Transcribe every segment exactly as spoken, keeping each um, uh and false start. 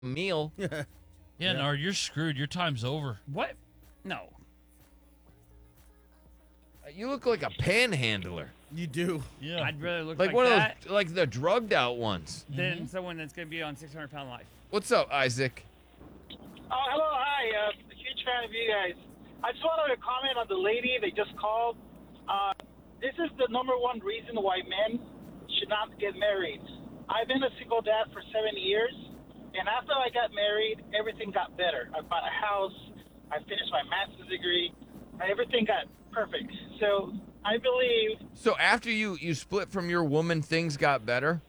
meal. Yeah, Yeah, no, you're screwed. Your time's over. What? No. You look like a panhandler. you do. Yeah. I'd rather look Like, like, one that of those, like the drugged out ones. than someone that's going to be on six hundred pound life. What's up, Isaac? Oh, hello, hi. Uh, huge fan of you guys. I just wanted to comment on the lady they just called. Uh, this is the number one reason why men should not get married. I've been a single dad for seven years, and after I got married, everything got better. I bought a house. I finished my master's degree. Everything got perfect. So I believe, So after you you split from your woman, things got better?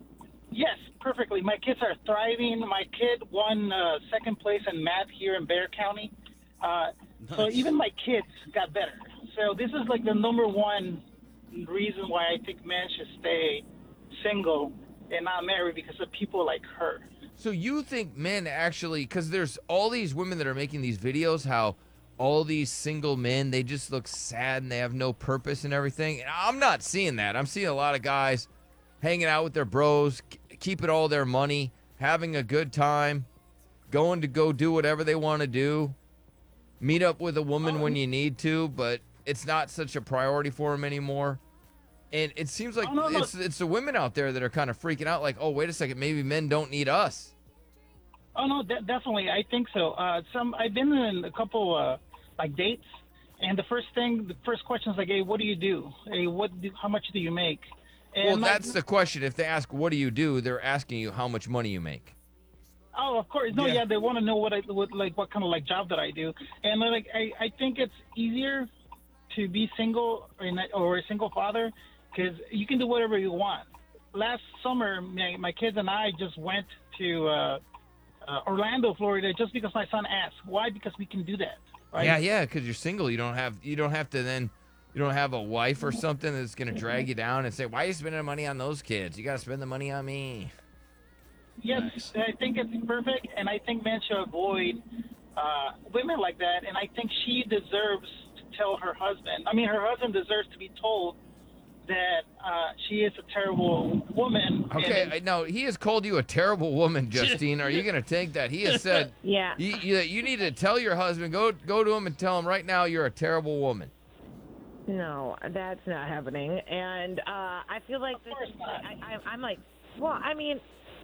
yes, perfectly. My kids are thriving. My kid won uh, second place in math here in Bexar County. Uh, So Nice. even my kids got better. So this is like the number one reason why I think men should stay single and not married, because of people like her. So you think men actually, because there's all these women that are making these videos, how all these single men, they just look sad and they have no purpose and everything. And I'm not seeing that. I'm seeing a lot of guys hanging out with their bros, k- keeping all their money, having a good time, going to go do whatever they want to do, meet up with a woman when you need to, but it's not such a priority for them anymore. And it seems like Oh, no, no. it's it's the women out there that are kind of freaking out, like, oh, wait a second, maybe men don't need us. Oh no, de- definitely, I think so. Uh, some I've been in a couple uh, like dates, and the first thing, the first question is like, "Hey, what do you do? Hey, what? Do, how much do you make?" And Well, my- that's the question. If they ask, what do you do? They're asking you how much money you make. Oh, of course. No, Yeah. yeah, they want to know what I what like what kind of like job that I do, and like I, I think it's easier to be single or, in, or a single father, because you can do whatever you want. Last summer, my, my kids and I just went to uh, uh, Orlando, Florida, just because my son asked. Why? Because we can do that. Right? Yeah, yeah, because you're single. You don't have you don't have to then you don't have a wife or something that's gonna drag you down and say, why are you spending money on those kids? You gotta spend the money on me. Yes, I think it's perfect, and I think men should avoid uh, women like that. And I think she deserves to tell her husband. I mean, her husband deserves to be told that uh, she is a terrible woman. Okay, and- I- no, he has called you a terrible woman, Justine. Are you gonna take that? He has said, Yeah. you, you, you need to tell your husband, go go to him and tell him right now you're a terrible woman. No, that's not happening. And uh, I feel like this, course not. I, I, I'm like, well, I mean,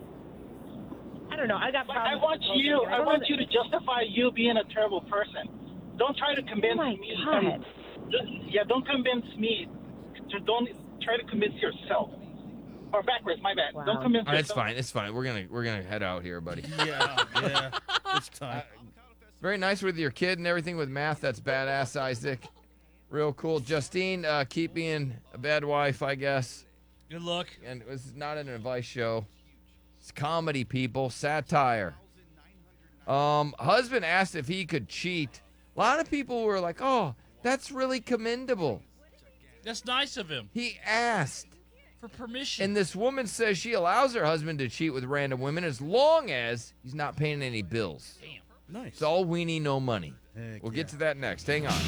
I don't know. I got But I problems. want with you. both of I don't want know you to justify you being a terrible person. Don't try to convince Oh my me. God. Yeah, don't convince me. To, don't try to convince yourself. Or backwards, my bad. Wow. Don't convince All right, it's yourself. fine. It's fine. We're gonna we're gonna head out here, buddy. Yeah, yeah. It's time. Very nice with your kid and everything with math. That's badass, Isaac. Real cool. Justine, uh, keep being a bad wife, I guess. Good luck. And this is not an advice show. It's comedy, people. Satire. Um, husband asked if he could cheat. A lot of people were like, oh, that's really commendable. That's nice of him. He asked. For permission. And this woman says she allows her husband to cheat with random women as long as he's not paying any bills. Damn. Nice. It's all weenie, no money. Heck We'll yeah. get to that next. Hang on.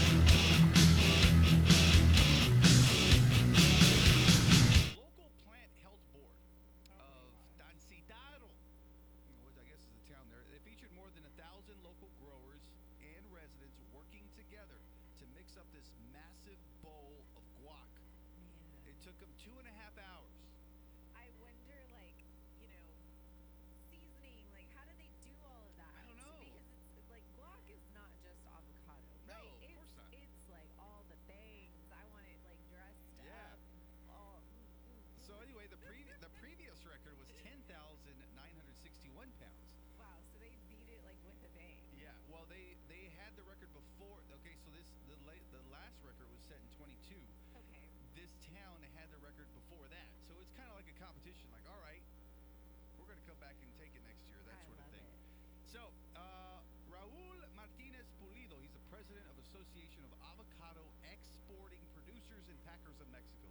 Local plant health board of Tancitaro, which I guess is the town there, they featured more than a thousand local growers and residents working together to mix up this massive bowl of guac. It took them two and a half hours. I wonder, like, you know, seasoning, like, how do they do all of that? I don't know. Because it's, like, guac is not just avocado, No, right? of it's, course not. It's, like, all the things. I want it, like, dressed Yeah. up. All, mm, mm, So anyway, the pre- the previous record was ten thousand nine hundred sixty-one pounds. wow, so they beat it, like, with a bang. Yeah, well they they had the record before. Okay, so this the la- the last record was set in twenty-two. Okay. This town had the record before that. So it's kind of like a competition. Like, all right, we're going to come back and take it next year, that I sort of love thing. it. So, uh, Raul Martinez Pulido, he's the president of Association of Avocado Exporting Producers and Packers of Mexico.